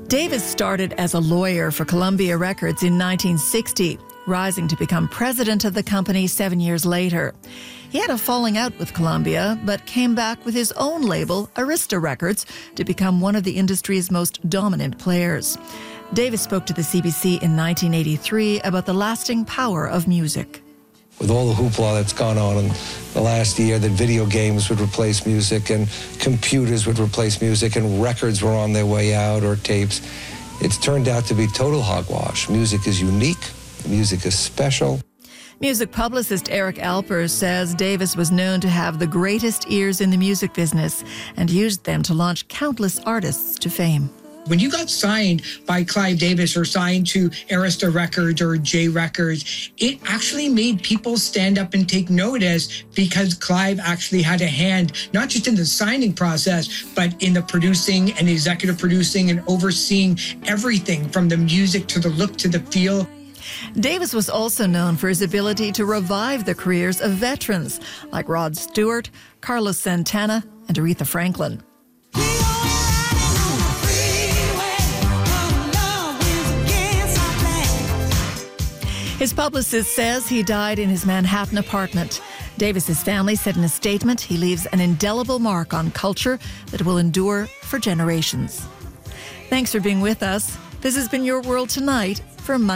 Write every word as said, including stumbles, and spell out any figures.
Davis started as a lawyer for Columbia Records in nineteen sixty, rising to become president of the company seven years later. He had a falling out with Columbia, but came back with his own label, Arista Records, to become one of the industry's most dominant players. Davis spoke to the C B C in nineteen eighty-three about the lasting power of music. With all the hoopla that's gone on in the last year, that video games would replace music and computers would replace music and records were on their way out, or tapes, it's turned out to be total hogwash. Music is unique. Music is special. Music publicist Eric Alper says Davis was known to have the greatest ears in the music business and used them to launch countless artists to fame. When you got signed by Clive Davis or signed to Arista Records or J Records, it actually made people stand up and take notice because Clive actually had a hand, not just in the signing process, but in the producing and executive producing and overseeing everything from the music to the look to the feel. Davis was also known for his ability to revive the careers of veterans like Rod Stewart, Carlos Santana, and Aretha Franklin. His publicist says he died in his Manhattan apartment. Davis's family said in a statement he leaves an indelible mark on culture that will endure for generations. Thanks for being with us. This has been Your World Tonight for Monday.